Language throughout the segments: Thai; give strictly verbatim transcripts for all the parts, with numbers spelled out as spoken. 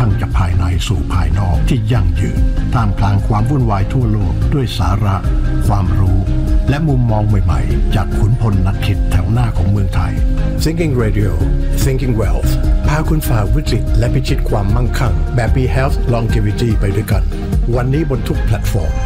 คั่งจากภายในสู่ภายนอกที่ยั่งยืนท่ามกลางความวุ่นวายทั่วโลกด้วยสาระความรู้และมุมมองใหม่ๆจากขุนพลนักคิดแถวหน้าของเมืองไทย Thinking Radio Thinking Wealth พาคุณฝ่าวิกฤตและพิชิตความมั่งคั่งแบบ Be Health Longevity ไปด้วยกันวันนี้บนทุกแพลตฟอร์ม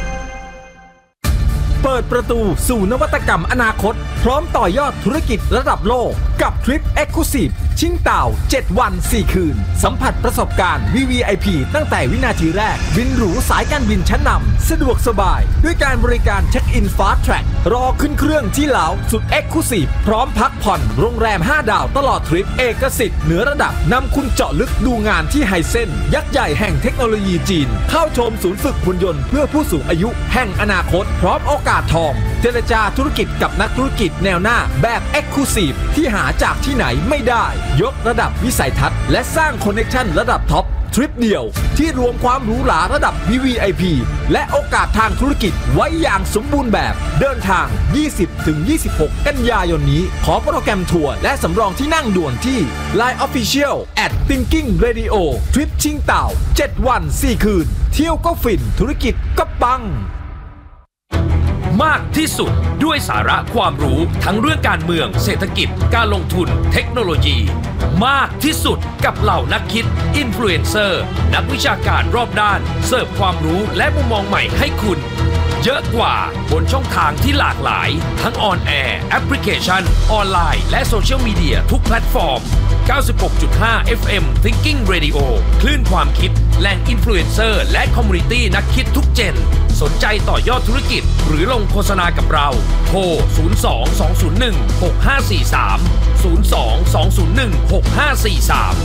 เปิดประตูสู่นวัตกรรมอนาคตพร้อมต่อยอดธุรกิจระดับโลกกับทริป Exclusive ชิงเต่าเจ็ดวันสี่คืนสัมผัสประสบการณ์ วี วี ไอ พี ตั้งแต่วินาทีแรกบินหรูสายการบินชั้นนำสะดวกสบายด้วยการบริการเช็คอิน Fast Track รอขึ้นเครื่องที่ลาวสุด Exclusive พร้อมพักผ่อนโรงแรมห้าดาวตลอดทริปเอกสิทธิ์เหนือระดับนำคุณเจาะลึกดูงานที่ไฮเซ็นยักษ์ใหญ่แห่งเทคโนโลยีจีนเข้าชมศูนย์ฝึกหุ่นยนต์เพื่อผู้สูงอายุแห่งอนาคตพร้อมโอกาสทองเจรจาธุรกิจกับนักธุรกิจแนวหน้าแบบ Exclusive ที่หาจากที่ไหนไม่ได้ยกระดับวิสัยทัศน์และสร้างคอนเนคชั่นระดับท็อปทริปเดียวที่รวมความหรูหราระดับ วี วี ไอ พี และโอกาสทางธุรกิจไว้อย่างสมบูรณ์แบบเดินทาง ยี่สิบถึงยี่สิบหก กันยายนนี้ขอโปรแกรมทัวร์และสำรองที่นั่งด่วนที่ ไลน์ Official แอท Thinking Radio ทริปชิงเต่าเจ็ดวันสี่คืนเที่ยวก็ฟินธุรกิจก็ปังมากที่สุดด้วยสาระความรู้ทั้งเรื่องการเมืองเศรษฐกิจการลงทุนเทคโนโลยีมากที่สุดกับเหล่านักคิดอินฟลูเอนเซอร์นักวิชาการรอบด้านเสิร์ฟความรู้และมุมมองใหม่ให้คุณเยอะกว่าบนช่องทางที่หลากหลายทั้งออนแอร์แอปพลิเคชันออนไลน์และโซเชียลมีเดียทุกแพลตฟอร์ม เก้าสิบหกจุดห้า เอฟ เอ็ม Thinking Radio คลื่นความคิดแหล่งอินฟลูเอนเซอร์และคอมมูนิตี้นักคิดทุกเจนสนใจต่อยอดธุรกิจหรือลงโฆษณากับเราโทรศูนย์ สอง สอง ศูนย์ หนึ่ง หก ห้า สี่ สาม ศูนย์ สอง สอง ศูนย์ หนึ่ง หก ห้า สี่ สาม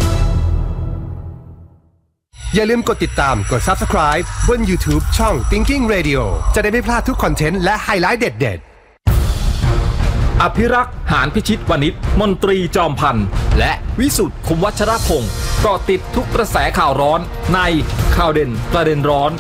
อย่าลืมกดติดตามกด Subscribe บน YouTube ช่อง Thinking Radio จะได้ไม่พลาดทุกคอนเทนต์และไฮไลท์เด็ดๆอภิรักษ์หานพิชิตวณิชมนตรีจอมพันธ์และวิสุทธิ์คมวัชรพงศ์เกาะติดทุกกระแสข่าวร้อนในข่าวเด่นประเด็นร้อน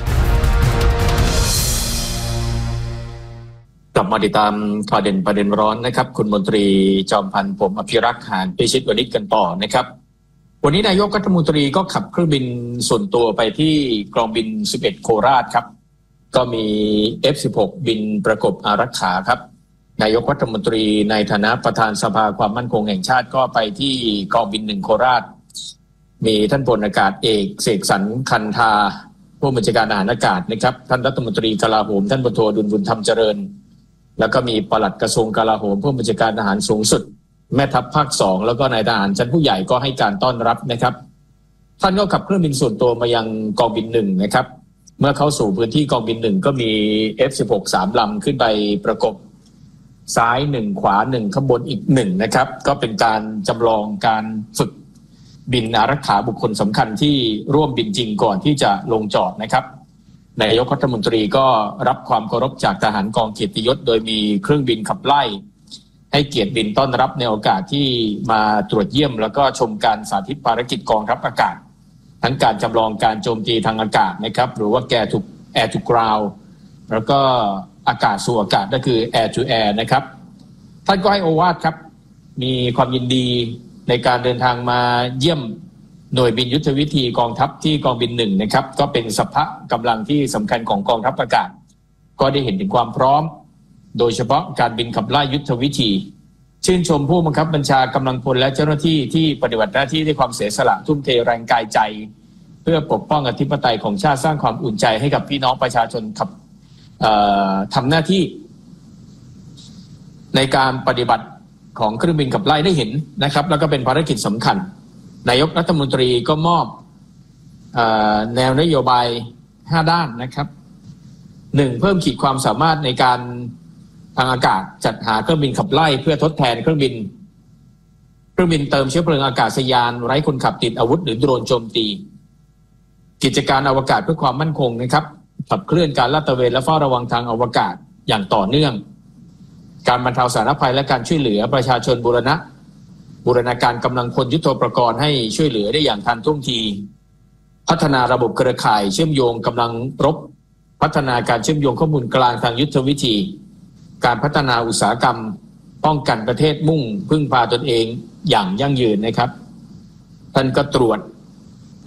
กลับมาติดตามข่าวเด่นประเด็นร้อนนะครับคุณมนตรีจอมพันธ์ผมอภิรักษ์หานพิชิตวณิชกันต่อนะครับวันนี้นายกรัฐมนตรีก็ขับเครื่องบินส่วนตัวไปที่กองบินสิบเอ็ดโคราชครับก็มี เอฟ สิบหก บินประกบอารักขาครับนายกรัฐมนตรีในฐานะประธานสภาความมั่นคงแห่งชาติก็ไปที่กองบินหนึ่งโคราชมีท่านพลอากาศเอกเสกสรรคันธาผู้บัญชาการทหารอากาศนะครับท่านรัฐมนตรีกลาโหมท่านพลโทดุลบุญธรรมเจริญแล้วก็มีปลัดกระทรวงกลาโหมผู้บัญชาการทหารสูงสุดแม่ทัพภาคสองแล้วก็นายทหารชั้นผู้ใหญ่ก็ให้การต้อนรับนะครับท่านก็ขับเครื่องบินส่วนตัวมายังกองบินหนึ่งนะครับเมื่อเข้าสู่พื้นที่กองบินหนึ่งก็มี เอฟ สิบหก สามลำขึ้นไปประกบซ้ายหนึ่งขวาหนึ่งข้างบนอีกหนึ่งนะครับก็เป็นการจำลองการฝึกบินอารักขาบุคคลสำคัญที่ร่วมบินจริงก่อนที่จะลงจอดนะครับนายกรัฐมนตรีก็รับความเคารพจากทหารกองเกียรติยศโดยมีเครื่องบินขับไล่ให้เกียรติบินต้อนรับในโอกาสที่มาตรวจเยี่ยมแล้วก็ชมการสาธิตภารกิจกองทัพอากาศทั้งการจำลองการโจมตีทางอากาศนะครับหรือว่า Air to Air to Ground แล้วก็อากาศสู่อากาศก็คือ Air to Air นะครับท่านก็ให้โอวาทครับมีความยินดีในการเดินทางมาเยี่ยมหน่วยบินยุทธวิธีกองทัพที่กองบินหนึ่งนะครับก็เป็นสภากำลังที่สำคัญของกองทัพอากาศก็ได้เห็นถึงความพร้อมโดยเฉพาะการบินขับไล่ยุทธวิธีชื่นชมผู้บังคับบัญชากำลังพลและเจ้าหน้าที่ที่ปฏิบัติหน้าที่ด้วยความเสียสละทุ่มเทแรงกายใจเพื่อปกป้องอธิปไตยของชาติสร้างความอุ่นใจให้กับพี่น้องประชาชนขับทำหน้าที่ในการปฏิบัติของเครื่องบินขับไล่ได้เห็นนะครับแล้วก็เป็นภารกิจสำคัญนายกรัฐมนตรีก็มอบเอ่อแนวนโยบายห้าด้านนะครับหนึ่งเพิ่มขีดความสามารถในการทางอากาศจัดหาเครื่องบินขับไล่เพื่อทดแทนเครื่องบินเครื่องบินเติมเชื้อเพลิงอากาศยานไร้คนขับติดอาวุธหรือโดรนโจมตีกิจการอวกาศเพื่อความมั่นคงนะครับขับเคลื่อนการลาดตระเวนและเฝ้าระวังทางอวกาศอย่างต่อเนื่องการบรรเทาสาธารณภัยและการช่วยเหลือประชาชนบูรณะบูรณาการกำลังพลยุทโธปกรณ์ให้ช่วยเหลือได้อย่างทันท่วงทีพัฒนาระบบเครือข่ายเชื่อมโยงกำลังรบพัฒนาการเชื่อมโยงข้อมูลกลางทางยุทธวิธีการพัฒนาอุตสาหกรรมป้องกันประเทศมุ่งพึ่งพาตนเองอย่างยั่งยืนนะครับท่านก็ตรวจ